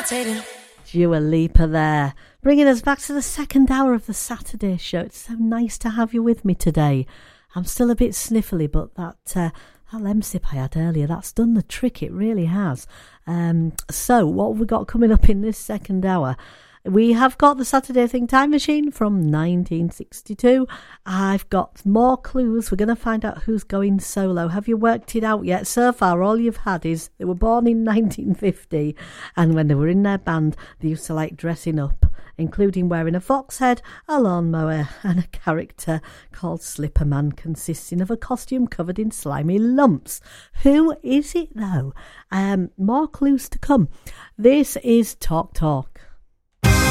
Dua Lipa there, bringing us back to the second hour of the Saturday show. It's so nice to have you with me today. I'm still a bit sniffly, but that Lemsip I had earlier, that's done the trick. It really has. So what have we got coming up in this second hour? We have got the Saturday Thing Time Machine from 1962. I've got more clues. We're going to find out who's going solo. Have you worked it out yet? So far, all you've had is they were born in 1950, and when they were in their band, they used to like dressing up, including wearing a fox head, a lawnmower, and a character called Slipperman, consisting of a costume covered in slimy lumps. Who is it, though? More clues to come. This is Talk Talk.